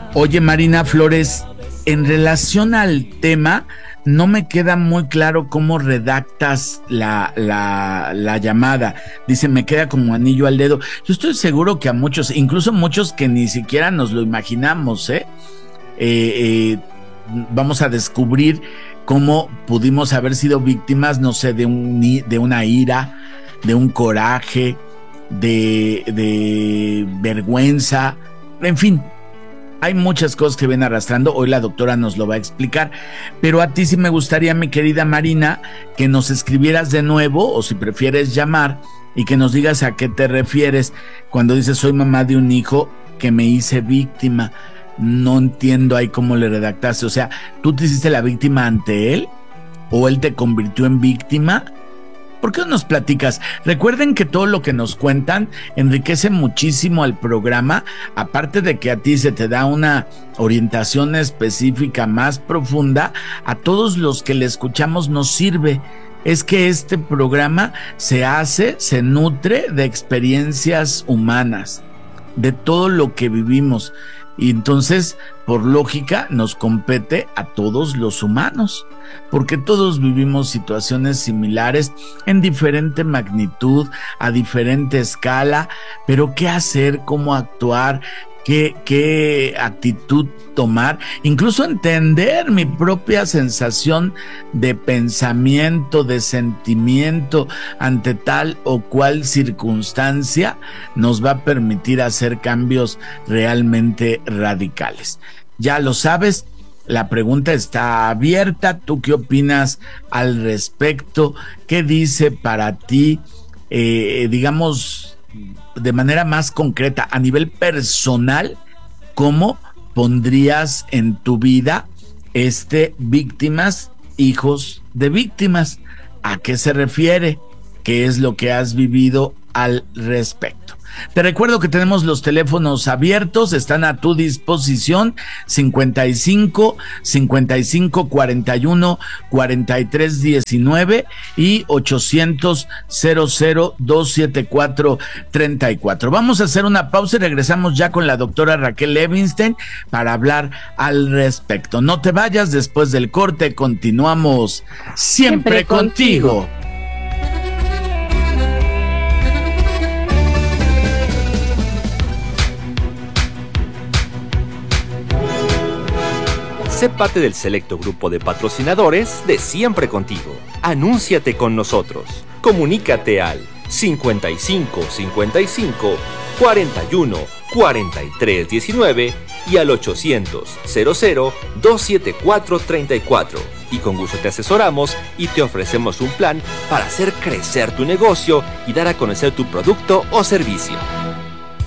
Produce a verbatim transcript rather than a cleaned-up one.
Oye, Marina Flores, en relación al tema, no me queda muy claro cómo redactas la, la, la llamada. Dice, me queda como anillo al dedo. Yo estoy seguro que a muchos, incluso muchos que ni siquiera nos lo imaginamos, ¿eh? Eh, eh, vamos a descubrir cómo pudimos haber sido víctimas, no sé, de, un, de una ira, de un coraje, de, de vergüenza, en fin. Hay muchas cosas que ven arrastrando, hoy la doctora nos lo va a explicar, pero a ti sí me gustaría, mi querida Marina, que nos escribieras de nuevo, o si prefieres llamar, y que nos digas a qué te refieres cuando dices soy mamá de un hijo que me hice víctima. No entiendo ahí cómo le redactaste, o sea, ¿tú te hiciste la víctima ante él? ¿O él te convirtió en víctima? ¿Por qué no nos platicas? Recuerden que todo lo que nos cuentan enriquece muchísimo al programa, aparte de que a ti se te da una orientación específica más profunda, a todos los que le escuchamos nos sirve. Es que este programa se hace, se nutre de experiencias humanas, de todo lo que vivimos. Y entonces, por lógica, nos compete a todos los humanos, porque todos vivimos situaciones similares en diferente magnitud, a diferente escala, pero ¿qué hacer? ¿Cómo actuar? ¿Qué, qué actitud tomar? Incluso entender mi propia sensación de pensamiento, de sentimiento ante tal o cual circunstancia nos va a permitir hacer cambios realmente radicales. Ya lo sabes, la pregunta está abierta. ¿Tú qué opinas al respecto? ¿Qué dice para ti, eh, digamos, de manera más concreta, a nivel personal, cómo pondrías en tu vida este víctimas, hijos de víctimas? ¿A qué se refiere? ¿Qué es lo que has vivido al respecto? Te recuerdo que tenemos los teléfonos abiertos, están a tu disposición, cincuenta y cinco, cincuenta y cinco, cuarenta y uno, cuarenta y tres, diecinueve y ochocientos, cero cero, doscientos setenta y cuatro, treinta y cuatro. Vamos a hacer una pausa y regresamos ya con la doctora Raquel Levinstein para hablar al respecto. No te vayas, después del corte continuamos siempre, siempre contigo. contigo. Sé parte del selecto grupo de patrocinadores de Siempre Contigo. Anúnciate con nosotros. Comunícate al cincuenta y cinco, cincuenta y cinco, cuarenta y uno, cuarenta y tres, diecinueve y al ochocientos, cero cero, doscientos setenta y cuatro, treinta y cuatro. Y con gusto te asesoramos y te ofrecemos un plan para hacer crecer tu negocio y dar a conocer tu producto o servicio.